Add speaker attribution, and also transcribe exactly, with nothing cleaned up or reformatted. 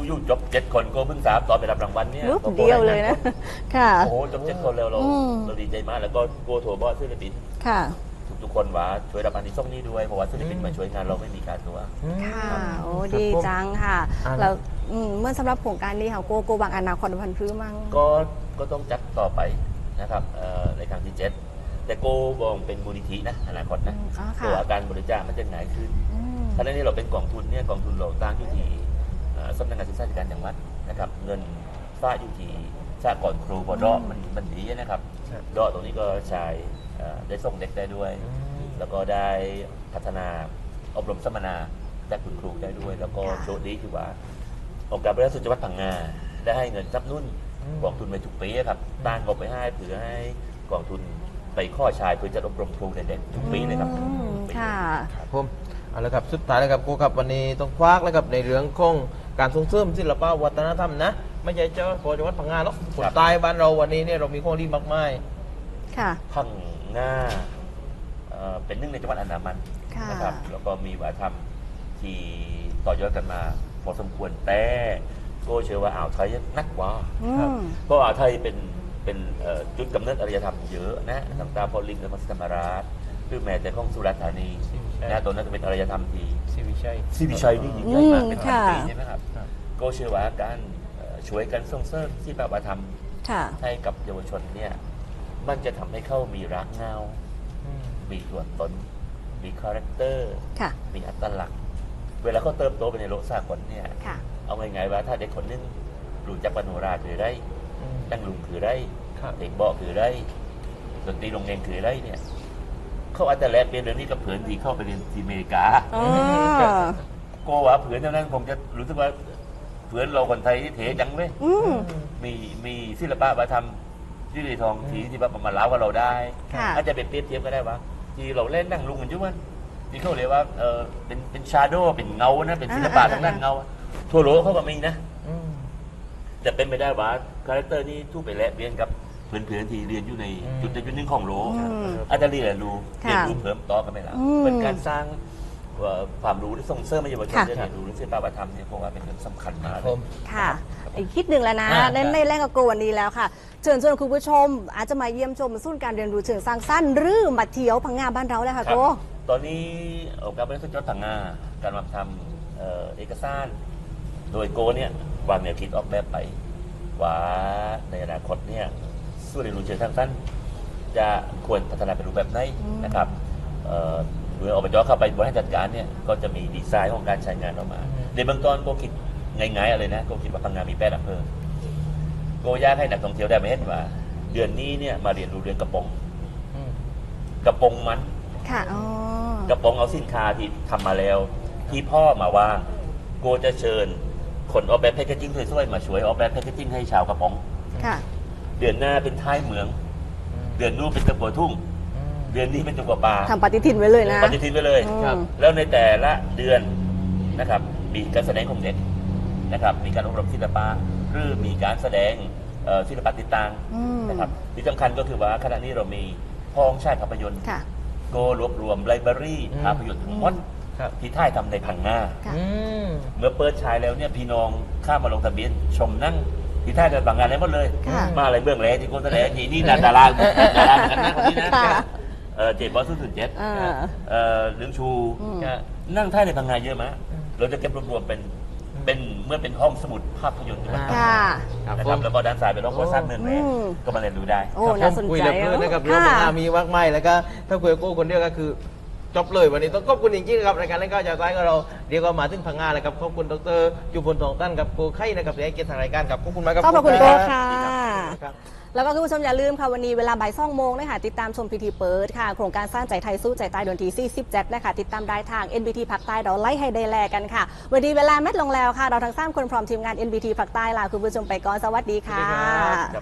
Speaker 1: ยู่จบเจ็ดคนก็เพิ่งสามตอนไปรับรางวัลเนี่ย
Speaker 2: รูปเดียวเลยนะค่ะ
Speaker 1: โอ้โหจบเจ็ดคนแล้วเราเราดีใจมากแล้วก็โกโถบอสศิลปิน
Speaker 2: ค่ะ
Speaker 1: ทุกคนว่าช่วยรับอันนี้ส่งนี้ด้วยเพราะว่าศิลปินมาช่วยงานเราไม่มีการตัว
Speaker 2: ค่ะโอ้ดีจังค่ะแล้วเมื่อสำหรับโครงการนี้ค่ะโกโกบางอนาคตพันธุ์พื้นมั่ง
Speaker 1: ก็ก็ต้องจัดต่อไปนะครับในครั้งที่เจ็ดแต่โกบองเป็นมูลนิธินะอนาคตนะตัวอาการบริจาคมันจะง่ายขึ้นขณะนี้เราเป็นกองทุนเนี่ยกองทุนเราตั้งอยู่ที่สำนักงานศึกษาธิการจังหวัดนะครับเงินฝ้าอยู่ที่สหกรณ์ครูบอดอมันมันดีนะครับดอตรงนี้ก็ใช้ได้ส่งเด็กได้ด้วยแล้วก็ได้พัฒนาอบรมสัมมนาจากคุณครูได้ด้วยแล้วก็โชคดีคือว่าองค์การบริหารส่วนจังหวัดพังงาได้ให้เงินซับนุ่นกองทุนไปทุกปีครับตั้งงบไปให้เผื่อให้กองทุนไปข้อชายเพื่อจะอบรมครูเด็กทุกปีเลยครับ
Speaker 2: ค่ะ
Speaker 3: ผมเอาละครับสุดท้ายแล้วครับโกครับวันนี้ต้องควักแล้วครับในเรื่องของการส่งเสริมศิลปวัฒนธรรมนะไม่ใช่เจ้าพอจังหวัดพังงาหรอกคนใต้บ้านเราวันนี้เนี่ยเรามีของดีมากมาย
Speaker 2: ค่ะ
Speaker 1: พังงาเป็นหนึ่งในจังหวัดอันดามันนะครับแล้วก็มีวัฒนธรรมที่ต่อยอดกันมาพอสมควรแต่ก็เชื่อว่าอ่าวไทยนักกว่าเพราะอ่าวไทยเป็นเป็นจุดกำเนิดอารยธรรมเยอะนะต่างๆพอลิงและมัสยิดธรรมราชหรือแม้แต่ของสุราษฎร์ธานีนะตัวนั้นจะเป็นอารยธรรมที่
Speaker 3: ศิวิชัย
Speaker 1: ศิวิชัยนี่ยิ่งใหญ่มากเป็นพันปีใช่ไหมครับก็เชื่อว่าการช่วยกันส่งเสริมศิลปวัฒนธรรมให้กับเยาวชนเนี่ยมันจะทำให้เขามีรักเงามีตัวตนมีคาแรคเตอร์มีอัตลักษณ์เวลาเขาเติบโตไปในโลกสากลเนี่ยเอาไงๆว่าถ้าเด็กคนนึงรู้จักปโนราคือไรตั้งลุงคือไรเพลงเบาคือไรดนตรีโรงเรียนคือไรเนี่ยเขาอาจจะแลกเปลี่ยนเรื่องนี้กับเพื่อนที่เข้าไปเรียนที่อเมริกาโกว่าเพื่อนเท่านั้นคงจะรู้สึกว่าเพื่อนเราคนไทยเทจังเลยมีมีศิลปะวัฒนธรรมที่ดีทองทีที่แบบมาเล่ากับเราได้อาจจะเป็นเปรียบเทียบก็ได้ว่าที่เราเล่นนั่งลุงกันจุ๊มันที่เขาเรียกว่าเออเป็นเป็นชาโดว์เป็นเงานะเป็นศิลปะทางด้านเงาทั่วโลกเขาก็มีนะแต่เป็นไปได้ว่าคาแรคเตอร์นี้ทุกไปแลกเรียนกับเพื่อนๆที่เรียนอยู่ในจุดใดจุดหนึ่งของโลกอาจจะเรียนรู้เรียนรู้เพิ่มต่อกันไปแล้วเป็นการสร้างความรู้ที่ส่งเสริมให้เยาวชนได้เรียนรู้เรื่องศิลปวัฒนธรรมเนี่ยเพราะว่าเป็นเรื่องสำคัญมาก
Speaker 2: ค่ะอีกคิดหนึ่งแล้วนะเล่นในแรกกับโกวันนี้แล้วค่ะเชิญชวนคุณผู้ชมอาจจะมาเยี่ยมชมศูนย์การเรียนรู้เชิงสร้างสรรค์หรือมาเที่ยวพังงาบ้านเราเลยค่ะโก
Speaker 1: ตอนนี้องค์การบริหารส่วนจังหวัดพังงาการมาทำเอกสารโดยโกเนี่ยวางแนวคิดออกแบบไปว่าในอนาคตเนี่ยศูนย์เรียนรู้เชิงสร้างสรรค์จะควรพัฒนาเป็นรูปแบบไหนนะครับโดยอบจ.เข้าไปบริหารจัดการเนี่ยก็จะมีดีไซน์ของการใช้งานออกมาในเบื้องต้นโกคิดง่ายๆอะไรนะโกคิดว่าพังงามีแปดอำเภอโกอยากให้นักท่องเที่ยวได้มาเห็นว่าเดือนนี้เนี่ยมาเรียนรู้เรื่องกระป๋องกระป๋องมันกระป๋องเอาสินค้าที่ทำมาแล้วที่พ่อมาวางโกจะเชิญคนออกแบบแพคเกจิ้งสวยๆมาช่วยออกแบบแพคเกจิ้งให้ชาวกระป๋องเดือนหน้าเป็นท้ายเมืองเดือนนู้นเป็นตะกัวทุ่งเดือนนี้เป็นตะกัวปลา
Speaker 2: ทำปฏิทินไว้เลยนะ
Speaker 1: ปฏิทินไว้เลยแล้วในแต่ละเดือนนะครับมีการแสดงของเด็กนะครับมีการอบรมศิลปะหรือมีการแสดงศิลปะติดตั้งนะครับที่สำคัญก็คือว่าขณะนี้เรามีห้องฉายภาพยนตร์โกรวบรวมไลบรารีภาพยนตร์ทั้งหมดที่ท่ายทำในพังงาเมื่อเปิดฉายแล้วเนี่ยพี่น้องข้ามมาลงทะเบียนชมนั่งที่ท่ายในพังงาได้หมดเลยมาอะไรเบื้องแรกที่โกแสดงนี่นี่ดาราดาราเหมือนกันนะคนนี้นะเจ็ดบอสสุดเจ็ดเรื่องชูนั่งท่ายในพังงาเยอะไหมเราจะเก็บรวมๆเป็นเป็นเมื่อเป็นห้องสมุดภาพยนตร์นะครับแล้วก็ด้านซ้ายเป็นห้องก่อสร้างเมืองแรกก็มาเรียนรู้ได้
Speaker 2: โอ้น่าสนใจ
Speaker 3: นะครับเรื่องพังงามีมากมายแล้วก็ถ้าคุยกับโก้คนเดียวก็คือจบเลยวันนี้ต้องขอบคุณจริงๆครับรายการเล่นก้าวจากซ้ายของเราเรียกว่ามาถึงพังงาแล้วครับขอบคุณดร.จุพลทองตั้นกับโกไข่นะครับที่ให้เกียรติทางรายการครับขอบคุณมากครับ
Speaker 2: ขอบคุณโก้ค่ะแล้วก็คุณผู้ชมอย่าลืมค่ะวันนี้เวลาบ่ายสองโมงนะคะติดตามชมพิธีเปิดค่ะโครงการสร้างใจไทยสู้ใจตายดนตรีสี่สิบเจ็ดนะคะติดตามได้ทาง เอ็น บี ที ภาคใต้เราไล่ให้ได้แลกันค่ะวันนี้เวลาแมทลงแล้วค่ะเราทั้งสามคนพร้อมทีมงาน เอ็น บี ที ภาคใต้ลาคุณผู้ชมไปก่อนสวัสดีค่ะ